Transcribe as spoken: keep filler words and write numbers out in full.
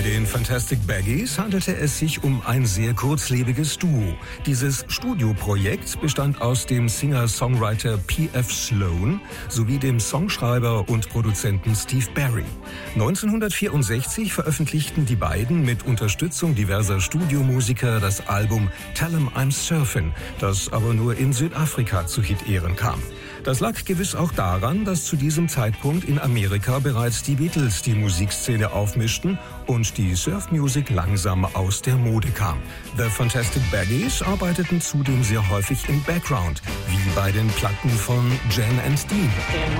den Fantastic Baggies handelte es sich um ein sehr kurzlebiges Duo. Dieses Studioprojekt bestand aus dem Singer-Songwriter P F Sloan sowie dem Songschreiber und Produzenten Steve Barry. neunzehnhundertvierundsechzig veröffentlichten die beiden mit Unterstützung diverser Studiomusiker das Album Tell 'em I'm Surfin', das aber nur in Südafrika zu Hit-Ehren kam. Das lag gewiss auch daran, dass zu diesem Zeitpunkt in Amerika bereits die Beatles die Musikszene aufmischten und die Surf-Music langsam aus der Mode kam. The Fantastic Baggies arbeiteten zudem sehr häufig im Background, wie bei den Platten von Jan and Dean.